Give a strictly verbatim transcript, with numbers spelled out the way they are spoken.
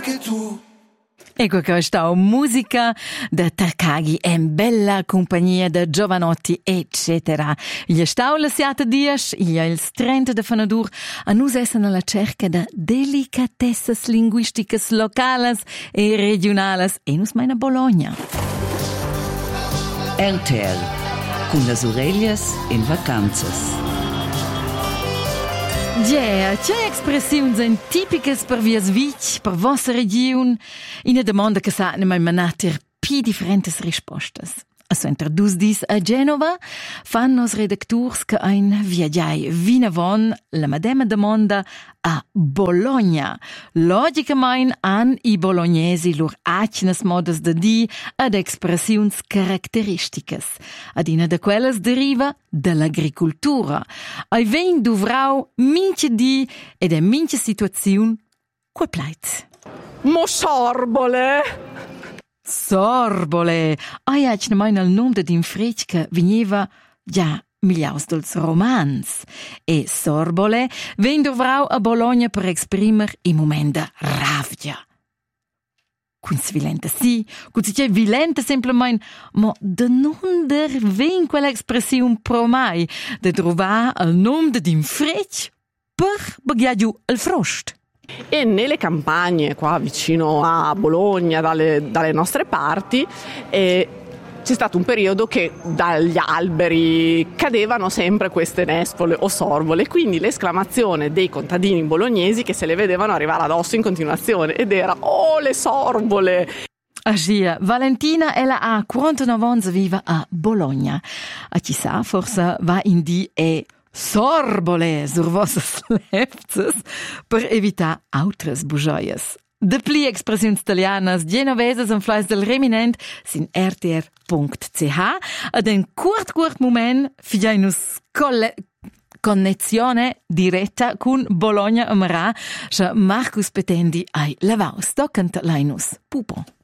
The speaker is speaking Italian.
anche tu. Ecco che sta musica da Takagi in bella compagnia da Giovanotti eccetera. Gli stau la siata dies, gli il trenta de fanadur a nus essen alla cerca da delicatessas linguisticas locales e regionales e nus meina Bologna. R T L con las orellas in vacanzas. Yeah, c'è espressioni sind tipicas per vias vic, per vostra region, in una domanda che sa ne mai manater pi differentes rispostas. Also introdus dis a Genova, fan nos redactors che ein viaggiai vinavon la medema domanda a Bologna. Logicamente han i bolognesi lur acines modes de di ad expressiuns caratteristicas. Ad ina de quelles deriva dall'agricultura. Ai vein duvrau mince di ed in mince situaziun quel pleit. Mo sorbole! Sorbole! Ai haig ne mein al nom de din fretg che veniva ja miliaus dels romans. E sorbole ven dovrau a Bologna per exprimer i moment de ravgia. Cunz vilenta si, cunz c'è vilenta semplemain, ma de non der ven quella expressiun pro mai de trovar al nom de din fretg per baghià giù al frost. E nelle campagne qua vicino a Bologna, dalle, dalle nostre parti, eh, c'è stato un periodo che dagli alberi cadevano sempre queste nespole o sorbole, quindi l'esclamazione dei contadini bolognesi che se le vedevano arrivare addosso in continuazione ed era «Oh, le sorbole!». Agia, Valentina ella ha quarantanove anni viva a Bologna. A chissà, forse va in di e sorbole sur vossas lefzes per evitar autres bujoias. De pli expressions italianas genoveses en fleis del reminent sin r t r punct c h ad en curt curt moment figiainus colle connezione diretta con Bologna a Marà, che Marcus Petendi ai lavaus, docant lainus pupo.